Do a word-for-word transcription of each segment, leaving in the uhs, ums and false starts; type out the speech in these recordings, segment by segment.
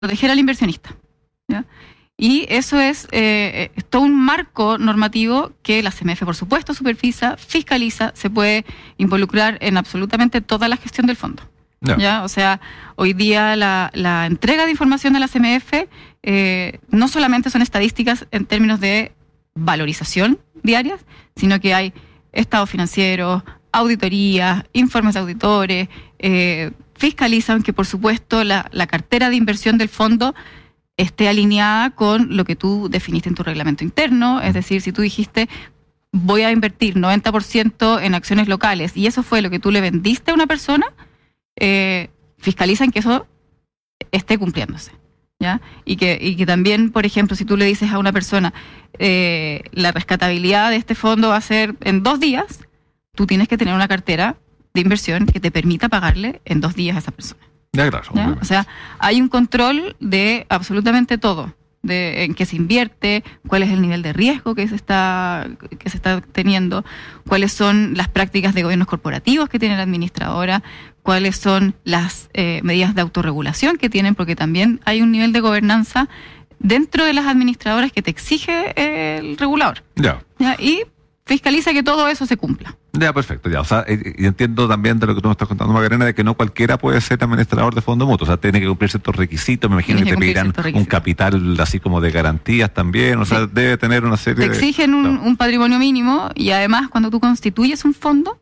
proteger al inversionista, ¿ya? Y eso es eh, todo un marco normativo que la C M F, por supuesto, supervisa, fiscaliza, se puede involucrar en absolutamente toda la gestión del fondo. No. ¿Ya? O sea, hoy día la, la entrega de información de la C M F eh, no solamente son estadísticas en términos de valorización diarias, sino que hay estados financieros, auditorías, informes de auditores, eh, fiscalizan que, por supuesto, la, la cartera de inversión del fondo esté alineada con lo que tú definiste en tu reglamento interno. Es decir, si tú dijiste voy a invertir noventa por ciento en acciones locales y eso fue lo que tú le vendiste a una persona, eh, fiscalizan que eso esté cumpliéndose, ¿ya? Y que, y que también, por ejemplo, si tú le dices a una persona eh, la rescatabilidad de este fondo va a ser en dos días, tú tienes que tener una cartera de inversión que te permita pagarle en dos días a esa persona. Ya, claro, ¿Ya? O sea, hay un control de absolutamente todo, de en qué se invierte, cuál es el nivel de riesgo que se está que se está teniendo, cuáles son las prácticas de gobiernos corporativos que tiene la administradora, cuáles son las eh, medidas de autorregulación que tienen, porque también hay un nivel de gobernanza dentro de las administradoras que te exige eh, el regulador. Ya. ¿Ya? Y fiscaliza que todo eso se cumpla. Ya, perfecto, ya. O sea, y entiendo también de lo que tú me estás contando, Macarena, de que no cualquiera puede ser administrador de fondo mutuo. O sea, tiene que cumplir ciertos requisitos. Me imagino que, que te pedirán un capital así como de garantías también. O sea, sí, debe tener una serie de... Te exigen un, no. un patrimonio mínimo y además cuando tú constituyes un fondo,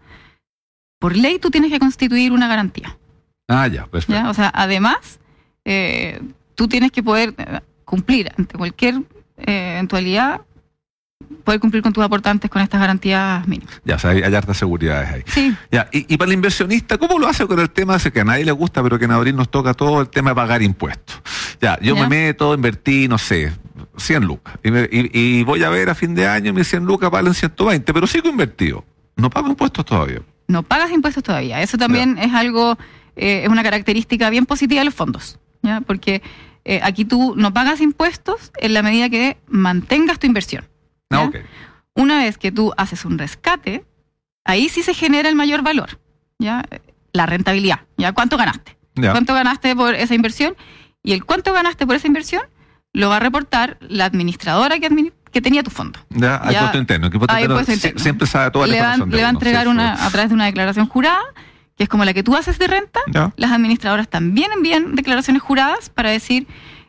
por ley tú tienes que constituir una garantía. Ah, ya, perfecto. ¿Ya? O sea, además, eh, tú tienes que poder cumplir ante cualquier eh, eventualidad, poder cumplir con tus aportantes con estas garantías mínimas. Ya, o sea, hay, hay hartas seguridades ahí. Sí. Ya, y, y para el inversionista, ¿cómo lo hace con el tema ese que a nadie le gusta, pero que en abril nos toca todo el tema de pagar impuestos? Ya, yo ¿Ya? me meto, invertí, no sé, cien lucas, y, me, y, y voy a ver a fin de año mis cien lucas valen ciento veinte, pero sigo invertido. No pago impuestos todavía. No pagas impuestos todavía. Eso también ¿Ya? es algo, eh, es una característica bien positiva de los fondos, ¿ya? Porque eh, aquí tú no pagas impuestos en la medida que mantengas tu inversión. Ah, okay. Una vez que tú haces un rescate, ahí sí se genera el mayor valor, ¿ya? La rentabilidad, ¿ya? ¿Cuánto ganaste? Ya. ¿Cuánto ganaste por esa inversión? Y el cuánto ganaste por esa inversión lo va a reportar la administradora que, administ que tenía tu fondo. Ya, hay impuesto interno. El impuesto interno, interno siempre sabe toda la le información. Van, le va a entregar uno, una, a través de una declaración jurada, que es como la que tú haces de renta. Ya. Las administradoras también envían declaraciones juradas para decir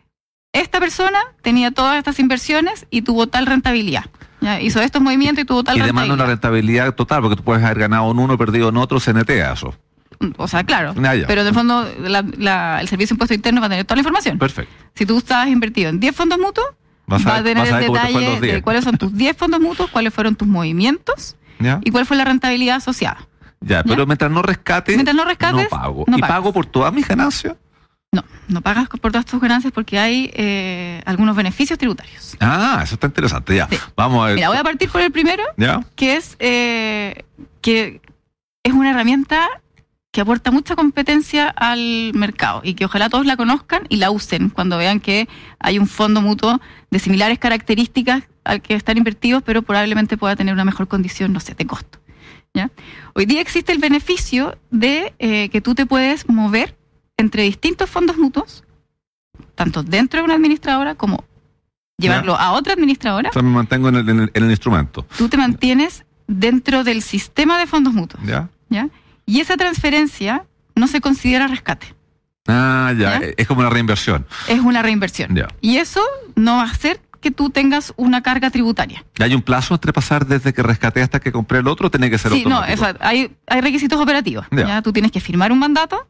esta persona tenía todas estas inversiones y tuvo tal rentabilidad. Ya, hizo estos movimientos y tuvo tal y rentabilidad. Y demanda una rentabilidad total, porque tú puedes haber ganado en uno, perdido en otro, C N T A eso. O sea, claro. Ah, pero en el fondo la, la, el Servicio de Impuesto Interno va a tener toda la información. Perfecto. Si tú estás invertido en diez fondos mutuos, vas a, va a tener el detalle de cuáles son tus diez fondos mutuos, cuáles fueron tus movimientos ¿Ya? y cuál fue la rentabilidad asociada. Ya, pero ¿Ya? mientras no rescate, mientras no rescates, no pago. No ¿Y pagas. pago por todas mis ganancias? No, no pagas por todas tus ganancias porque hay eh, algunos beneficios tributarios. Ah, eso está interesante, ya. Sí. Vamos a ver. Mira, voy a partir por el primero, ¿Ya? que es eh, que es una herramienta que aporta mucha competencia al mercado y que ojalá todos la conozcan y la usen cuando vean que hay un fondo mutuo de similares características al que están invertidos, pero probablemente pueda tener una mejor condición, no sé, de costo. ¿Ya? Hoy día existe el beneficio de eh, que tú te puedes mover entre distintos fondos mutuos, tanto dentro de una administradora como llevarlo ¿Ya? a otra administradora. O sea, me mantengo en el, en el, en el instrumento. Tú te mantienes dentro del sistema de fondos mutuos. ¿Ya? ¿Ya? Y esa transferencia no se considera rescate. Ah, ya. ¿Ya? Es como una reinversión. Es una reinversión. Ya. Y eso no va a hacer que tú tengas una carga tributaria. ¿Hay un plazo entre pasar desde que rescaté hasta que compré el otro o tiene que ser sí, automático? Sí, no, eso, hay, hay requisitos operativos. Ya. ¿Ya? Tú tienes que firmar un mandato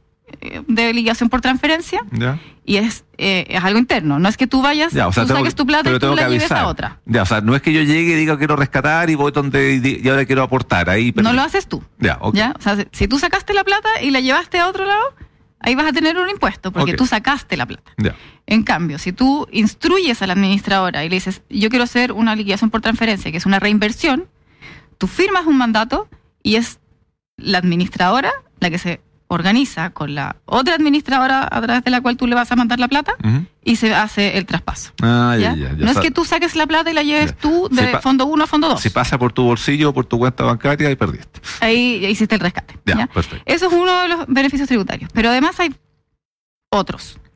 de liquidación por transferencia. ¿Ya? Y es, eh, es algo interno. No es que tú vayas, ya, o sea, tú saques que, tu plata y tú la lleves a otra. Ya, o sea, no es que yo llegue y diga quiero rescatar y voy donde y ahora quiero aportar. Ahí, no lo haces tú. Ya, okay. ¿Ya? O sea, si tú sacaste la plata y la llevaste a otro lado, ahí vas a tener un impuesto porque okay. tú sacaste la plata. Ya. En cambio, si tú instruyes a la administradora y le dices, yo quiero hacer una liquidación por transferencia, que es una reinversión, tú firmas un mandato y es la administradora la que se organiza con la otra administradora a través de la cual tú le vas a mandar la plata uh-huh. y se hace el traspaso. Ah, ya, ya, ya, no ya es que tú saques la plata y la lleves ya. tú de si fondo uno a fondo dos. Si pasa por tu bolsillo o por tu cuenta bancaria y perdiste. Ahí hiciste el rescate. Ya, ¿ya? Perfecto. Eso es uno de los beneficios tributarios. Pero además hay otros.